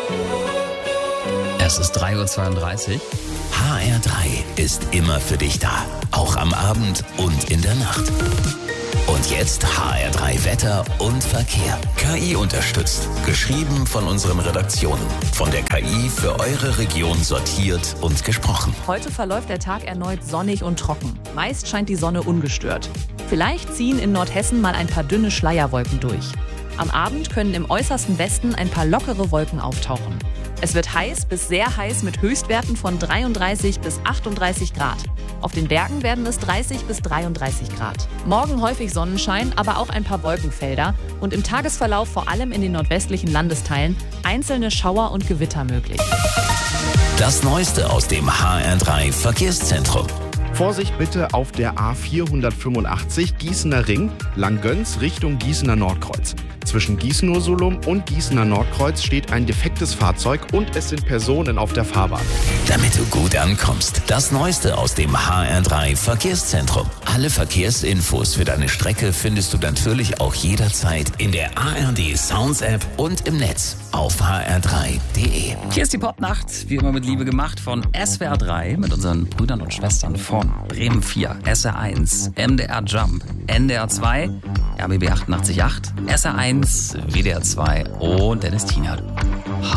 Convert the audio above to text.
Es ist 3:32 Uhr. HR3 ist immer für dich da. Auch am Abend und in der Nacht. Und jetzt HR3 Wetter und Verkehr. KI unterstützt. Geschrieben von unseren Redaktionen. Von der KI für eure Region sortiert und gesprochen. Heute verläuft der Tag erneut sonnig und trocken. Meist scheint die Sonne ungestört. Vielleicht ziehen in Nordhessen mal ein paar dünne Schleierwolken durch. Am Abend können im äußersten Westen ein paar lockere Wolken auftauchen. Es wird heiß bis sehr heiß mit Höchstwerten von 33 bis 38 Grad. Auf den Bergen werden es 30 bis 33 Grad. Morgen häufig Sonnenschein, aber auch ein paar Wolkenfelder und im Tagesverlauf vor allem in den nordwestlichen Landesteilen einzelne Schauer und Gewitter möglich. Das Neueste aus dem HR3 Verkehrszentrum. Vorsicht bitte auf der A485 Gießener Ring, Langgöns Richtung Gießener Nordkreuz. Zwischen Gießen-Ursulum und Gießener Nordkreuz steht ein defektes Fahrzeug und es sind Personen auf der Fahrbahn. Damit du gut ankommst, das Neueste aus dem HR3 Verkehrszentrum. Alle Verkehrsinfos für deine Strecke findest du natürlich auch jederzeit in der ARD Sounds App und im Netz auf hr3.de. Hier ist die Popnacht, wie immer mit Liebe gemacht von SWR 3 mit unseren Brüdern und Schwestern von Bremen 4, SR1, MDR Jump, NDR 2, RBB 88.8, SR1, WDR 2 und Dennis Tienert.